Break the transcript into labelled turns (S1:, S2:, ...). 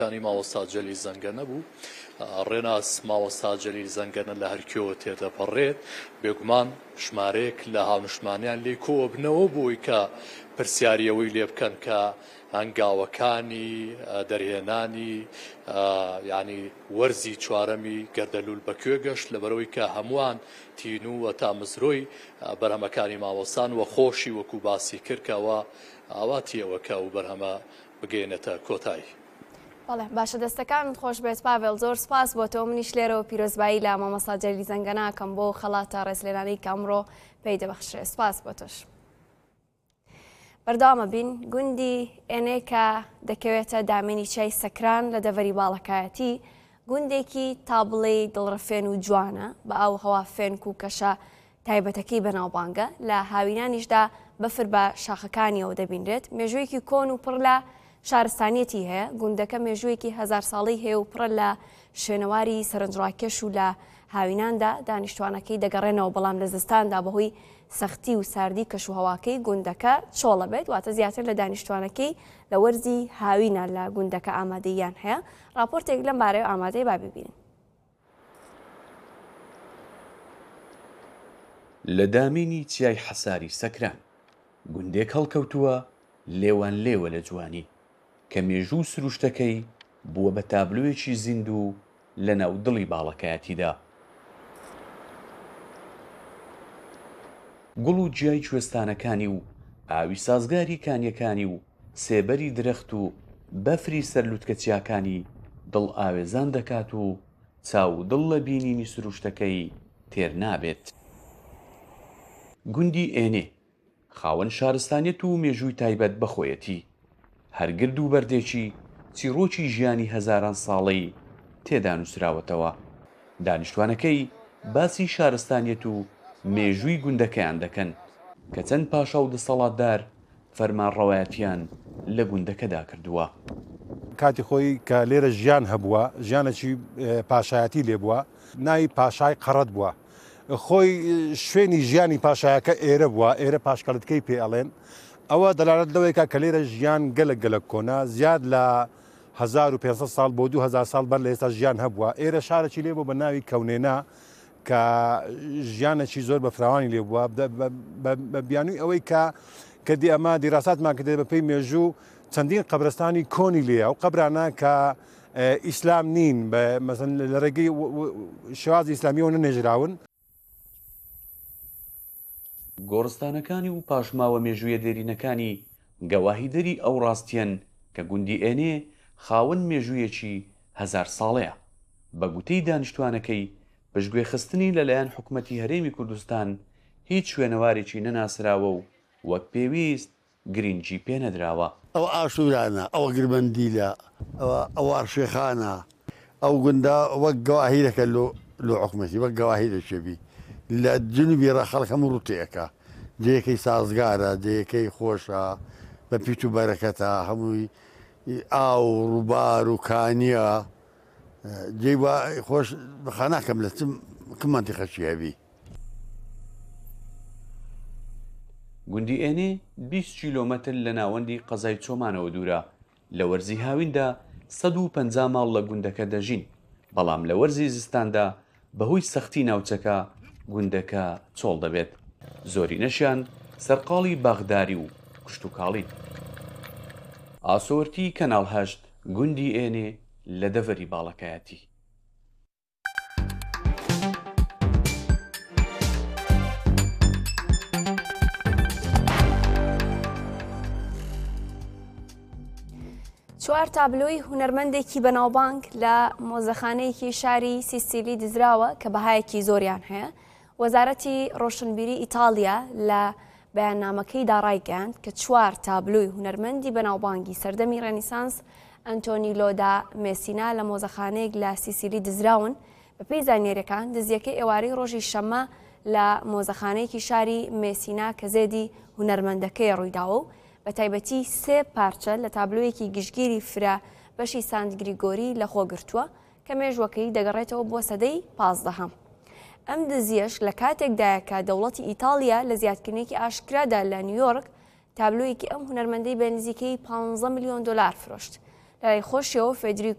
S1: کانی مامۆستا جەلیل زەنگەنە بوو ڕێناس مامۆستا جەلیل زەنگەنە لە هەرکیەوە تێدەپەڕێت بێگومان ژمارەیەک لە هاونیشتمانیان لێ کۆبنەوە بۆی کە پرسیاریەوەی لێ بکەن کە هەنگاوەکانی دەرهێنانی ینی وەرزی چوارەمی گەردەلوول بەکوێ گەشت لەبەرەوەی کە هەمووان تین و تا مزرۆی بەرهەمەکانی مامۆستان وە خۆشی وەکو باسی کردکەوە ئاواتیەوە کە و بەرهەمە بگەێنێتە کۆتایی.
S2: بەڵێ باشە دەستەکانت خۆش بێت پاڤێڵ زۆر سپاس بۆ تۆ منیش لێرەوە پیرۆزبایی لە مامۆستا جەلیل زەنگەناکەم بۆ خەڵاتە ڕێزلێنانەی کەمڕۆ پێی دەبەخشێ. سپاس بۆ تۆش. بەردەوامە بین گوندی ئێنەیە دەکەوێتە دامێنی چای سەکران لە دەڤەری باڵەکایەتی گوندێکی تا بڵێ دڵڕەفێن و جوانە بە ئاو هەوا فێنک و کەشە تایبەتەکەی بەناوبانگە لە هاوینانیشدا بەفر بە شاخەکانیەوە دەبینرێت مێژوویەکی کۆن و پڕ لە شارستانیەتی هەیە گوندەکە مێژوویەکی هەزار ساڵی هەیە و پڕە لە شوێنەواری سەرنجڕاکێش و لە هاویناندا دانیشتوانەکەی دەگەڕێنەوە بەڵام لە زستاندا بەهۆی سەختی و ساردی کەشوهەواکەی گوندەکە چۆڵە بێت واتە زیاتر لە دانیشتوانەکەی لە وەرزی هاوینە لە گوندەکە ئامادەیان هەیە. راپۆرتێک لەم بارەیە ئامادەی با ببینن.
S3: لە دامێنی چیای حەساری سەکران گوندێک هەڵکەوتووە لێوان لێوە لە جوانی کە مێژوو سروشتەکەی بووە بە تابلوێکی زیندوو لە ناو دڵی باڵەکایەتیدا. گوڵ و جیای کوێستانەکانی و ئاوی سازگاری کانیەکانی و سێبەری درەخت و بەفری سەرلووتکە چیاکانی دڵ ئاوێزان دەکات و چاو دڵ لە بینینی سروشتەکەی تێر نابێت. گوندی ئێنێ خاوەن شارستانیەت و مێژووی تایبەت بەخۆیەتی هەرگرد و بەردێکی چیرۆکی ژیانی هەزاران ساڵەی تێدا نووسراوەتەوە. دانیشتوانەکەی باسی شارستانیەت و مێژووی گوندەکەیان دەکەن کە چەند پاشا و دەسەڵاتدار فەرمانڕەوایەتیان لە گوندەکەدا کردووە.
S4: کاتی خۆی کە لێرە ژیان هەبووە ژیانێکی پاشایەتی لێبووە ناوی پاشای قەڕەت بووە خۆی شوێنی ژیانی پاشایەکە ئێرە بووە ئێرە پاشکەڵتکەی پێ ئەڵێن ئەوە دەلالەت لەوەیە کە لێرە ژیان گەلک کۆنا زیاد لە 1500 ساڵ بۆ 2000 ساڵ بەر لە ئێستا ژیان هەبووە. ئێرە شارێکی لێبوو بە ناوی کەونێنا کە ژیانێکی زۆر بە فراوانی لێبووە بە بیانووی ئەوەی کە دی ئەمە دیراساتمان کردێت بە پێی مێژوو چەندین قەبرستانی کۆنی لێە و قەبرانە کە ئیسلام نین لە ڕێگەی شێوازی ئیسلامیەوە نەنێژراون.
S3: گۆڕستانەکانی و پاشماوە مێژوویە دێرینەکانی گەواهیدەری ئەو ڕاستیەن کە گوندی ئێنێ خاوەن مێژوویەکی هەزار ساڵەیە. بە گوتەی دانیشتوانەکەی پشتگوێخستنی لەلایەن حکومەتی هەرێمی کوردستان هیچ شوێنەوارێکی نەناسراوە و وەک پێویست گرنگی پێ نەدراوە.
S5: ئەو ئاشورانە ئەوە گربەندیلە ئەو ئارشێخانە ئەو گوندا وەک گەواهیرەکە لۆ حکومەتی وەک گەواهی دەچێبی لە جنوبی ڕەخەڵک هەموو ڕوتەیەەکە جەیەکەی سازگارە جەیەکەی خۆشە بە پیت و بەرەکەتە هەمووی ئاو ڕووبار و کانیە جێ خۆش بەخاناکەم لە کمانتی خەچیەبی.
S3: گوندی ئێنێ 20 کیلۆمەتر لە ناوەندی قەزای چۆمانەوە دوورە. لە وەرزی هاویندا 150 ماڵ لە گوندەکە دەژین بەڵام لە وەرزی زستاندا بەهۆی سەختی ناوچەکە گوندەکە چۆڵ دەبێت. زۆری نەشیان سەرقاڵی باغداری و کشتتوکاڵی. ئاسۆرتی کەناڵ هەشت گوندی ئێنێ لە دەڤەری باڵەکایەتی.
S2: چوار تابلۆی هونەرمەندێکی بەناوبانگ لە مۆزەخانەیەکی شاری سیسیلی دزراوە کە بەهایەکی زۆریان هەیە. وەزارەتی ڕۆشنبیری ئیتالیا لە بەیاننامەکەی داڕایگەاند کە چوار تابلۆی هونەرمەندی بەناوبانگی سەردەمی ڕێنیسانس ئەنتۆنیلۆ دا مێسینا لە مۆزەخانەیەک لە سیسیلی دزراون. بەپێی زانیاریەکان دزیەکەی ئێوارەی ڕۆژی شەممە لە مۆزەخانەیەکی شاری مێسینا کە زێدی هونەرمەندەکەی ڕوویداوە و بە تایبەتی 3 پارچە لە تابلۆیەکی گشتگیری فرە بەشی سانت گریگۆری لە خۆگرتووە کە مێژوەکەی دەگەڕێتەوە بۆ سەدەی 15. ئەم دزیەش لە کاتێکدایە کە دەوڵەتی ئیتالیا لە زیادکردنێکی ئاشکرادا لە نیویۆرک تابلۆیەکی ئەم هونەرمەندەی بە نزیکەی 15 میلیۆن دلار فرۆشت. لای خۆشیەوە فێدریکۆ